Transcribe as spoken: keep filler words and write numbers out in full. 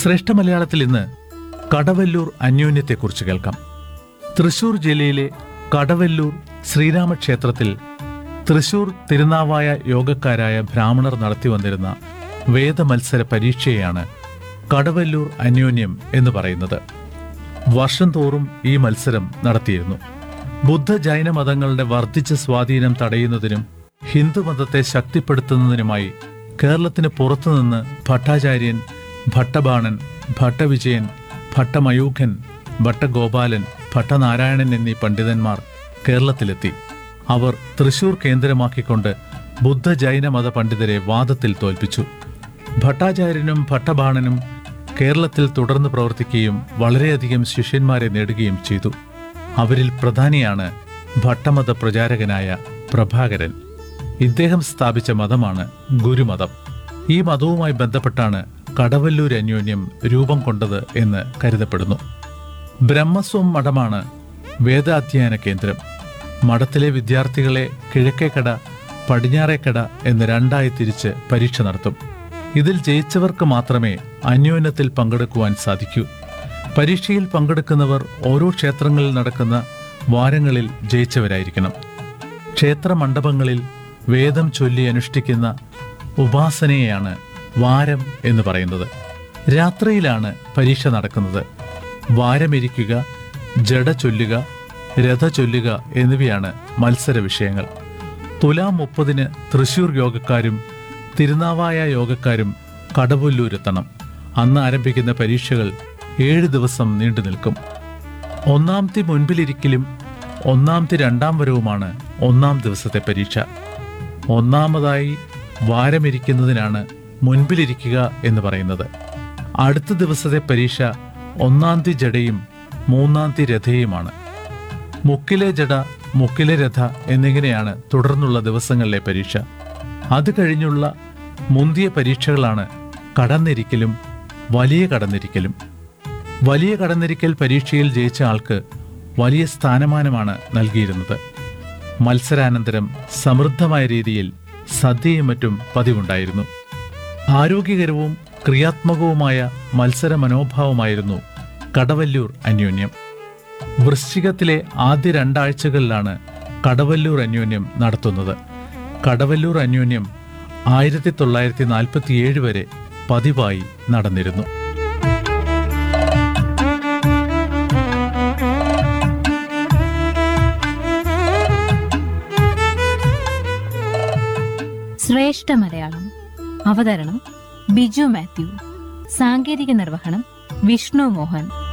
ശ്രേഷ്ഠ മലയാളത്തിൽ ഇന്ന് കടവല്ലൂർ അന്യോന്യത്തെക്കുറിച്ച് കേൾക്കാം. തൃശൂർ ജില്ലയിലെ കടവല്ലൂർ ശ്രീരാമക്ഷേത്രത്തിൽ തൃശൂർ തിരുനാവായ യോഗക്കാരായ ബ്രാഹ്മണർ നടത്തിവന്നിരുന്ന വേദമത്സര പരീക്ഷയെയാണ് കടവല്ലൂർ അന്യോന്യം എന്ന് പറയുന്നത്. വർഷം തോറും ഈ മത്സരം നടത്തിയിരുന്നു. ബുദ്ധ ജൈന മതങ്ങളുടെ വർദ്ധിച്ച സ്വാധീനം തടയുന്നതിനും ഹിന്ദുമതത്തെ ശക്തിപ്പെടുത്തുന്നതിനുമായി കേരളത്തിന് പുറത്തുനിന്ന് ഭട്ടാചാര്യൻ, ഭട്ടബാണൻ, ഭട്ടവിജയൻ, ഭട്ടമയൂഖൻ, ഭട്ടഗോപാലൻ, ഭട്ടനാരായണൻ എന്നീ പണ്ഡിതന്മാർ കേരളത്തിലെത്തി. അവർ തൃശൂർ കേന്ദ്രമാക്കിക്കൊണ്ട് ബുദ്ധ ജൈന മത പണ്ഡിതരെ വാദത്തിൽ തോൽപ്പിച്ചു. ഭട്ടാചാര്യനും ഭട്ടബാണനും കേരളത്തിൽ തുടർന്ന് പ്രവർത്തിക്കുകയും വളരെയധികം ശിഷ്യന്മാരെ നേടുകയും ചെയ്തു. അവരിൽ പ്രധാനിയാണ് ഭട്ടമത പ്രചാരകനായ പ്രഭാകരൻ. ഇദ്ദേഹം സ്ഥാപിച്ച മതമാണ് ഗുരുമതം. ഈ മതവുമായി ബന്ധപ്പെട്ടാണ് കടവല്ലൂർ അന്യോന്യം രൂപം കൊണ്ടത് എന്ന് കരുതപ്പെടുന്നു. ബ്രഹ്മസ്വം മഠമാണ് വേദാധ്യയന കേന്ദ്രം. മഠത്തിലെ വിദ്യാർത്ഥികളെ കിഴക്കേക്കട, പടിഞ്ഞാറേക്കട എന്ന് രണ്ടായി തിരിച്ച് പരീക്ഷ നടത്തും. ഇതിൽ ജയിച്ചവർക്ക് മാത്രമേ അന്യോന്യത്തിൽ പങ്കെടുക്കുവാൻ സാധിക്കൂ. പരീക്ഷയിൽ പങ്കെടുക്കുന്നവർ ഓരോ ക്ഷേത്രങ്ങളിൽ നടക്കുന്ന വാരങ്ങളിൽ ജയിച്ചവരായിരിക്കണം. ക്ഷേത്ര മണ്ഡപങ്ങളിൽ വേദം ചൊല്ലി അനുഷ്ഠിക്കുന്ന ഉപാസനയെയാണ് വാരം എന്ന് പറയുന്നത്. രാത്രിയിലാണ് പരീക്ഷ നടക്കുന്നത്. വാരമിരിക്കുക, ജട ചൊല്ലുക, രഥ ചൊല്ലുക എന്നിവയാണ് മത്സര വിഷയങ്ങൾ. തുലാം മുപ്പതിന് തൃശൂർ യോഗക്കാരും തിരുനാവായ യോഗക്കാരും കടവല്ലൂരെത്തണം. അന്ന് ആരംഭിക്കുന്ന പരീക്ഷകൾ ഏഴ് ദിവസം നീണ്ടു നിൽക്കും. ഒന്നാംതി മുൻപിലിരിക്കലും ഒന്നാംതി രണ്ടാം വരവുമാണ് ഒന്നാം ദിവസത്തെ പരീക്ഷ. ഒന്നാമതായി വാരമിരിക്കുന്നതിനാണ് മുൻപിലിരിക്കുക എന്ന് പറയുന്നത്. അടുത്ത ദിവസത്തെ പരീക്ഷ ഒന്നാംതി ജടയും മൂന്നാംതി രഥയുമാണ്. മുക്കിലെ ജട, മുക്കിലെ രഥ എന്നിങ്ങനെയാണ് തുടർന്നുള്ള ദിവസങ്ങളിലെ പരീക്ഷ. അത് കഴിഞ്ഞുള്ള മുന്തിയ പരീക്ഷകളാണ് കടന്നിരിക്കലും വലിയ കടന്നിരിക്കലും. വലിയ കടന്നിരിക്കൽ പരീക്ഷയിൽ ജയിച്ച ആൾക്ക് വലിയ സ്ഥാനമാനമാണ് നൽകിയിരുന്നത്. മത്സരാനന്തരം സമൃദ്ധമായ രീതിയിൽ സദ്യയും മറ്റും പതിവുണ്ടായിരുന്നു. ആരോഗ്യകരവും ക്രിയാത്മകവുമായ മത്സര മനോഭാവമായിരുന്നു കടവല്ലൂർ അന്യോന്യം. വൃശ്ചികത്തിലെ ആദ്യ രണ്ടാഴ്ചകളിലാണ് കടവല്ലൂർ അന്യോന്യം നടത്തുന്നത്. കടവല്ലൂർ അന്യോന്യം ആയിരത്തി തൊള്ളായിരത്തി നാൽപ്പത്തിയേഴ് വരെ പതിവായി നടന്നിരുന്നു. ശ്രേഷ്ഠ മലയാളം അവതരണം ബിജു മാത്യു. സാങ്കേതിക നിർവഹണം വിഷ്ണു മോഹൻ.